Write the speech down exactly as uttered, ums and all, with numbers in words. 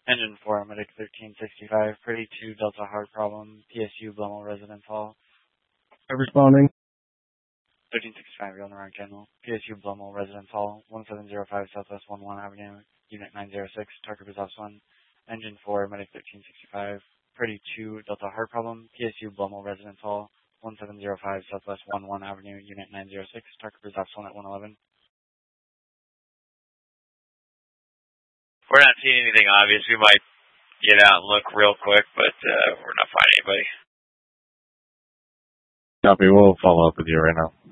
Engine four, Medic thirteen sixty-five, Pretty two, Delta Heart Problem, P S U, Blumel Residence Hall. Responding. thirteen sixty-five, you're on the wrong channel. P S U, Blumel Residence Hall, one seven zero five Southwest one one Avenue, Unit nine zero six, Target Resolve one. Engine four, Medic thirteen sixty-five, Pretty two, Delta Heart Problem, P S U, Blumel Residence Hall, one seven zero five Southwest one one Avenue, Unit nine zero six, Target Resolve one at one eleven. We're not seeing anything obvious. We might get out and look real quick, but uh, we're not finding anybody. Copy. We'll follow up with you right now.